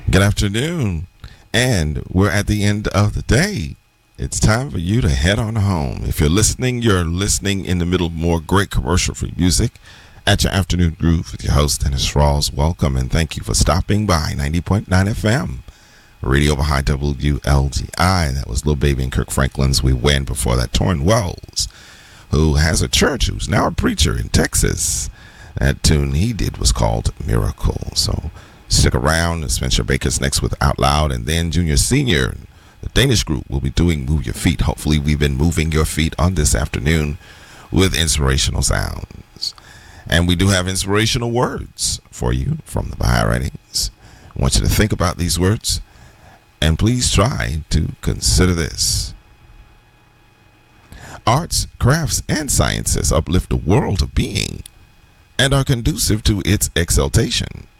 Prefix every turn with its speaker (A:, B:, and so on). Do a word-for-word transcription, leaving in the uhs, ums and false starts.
A: Good afternoon. And we're at the end of the day. It's time for you to head on home. If you're listening, you're listening in the middle of more great commercial-free music at your afternoon groove with your host, Dennis Rawls. Welcome and thank you for stopping by ninety point nine F M. Radio Baha'i W L G I. That was Lil Baby and Kirk Franklin's We Win. Before that, Torrin Wells, who has a church, who's now a preacher in Texas. That tune he did was called Miracle. So stick around. Spencer Baker's next with Out Loud, and then Junior Senior, the Danish group, will be doing Move Your Feet. Hopefully we've been moving your feet on this afternoon with inspirational sounds. And we do have inspirational words for you from the Baha'i Writings. I want you to think about these words, and please try to consider this. Arts, crafts, and sciences uplift the world of being and are conducive to its exaltation.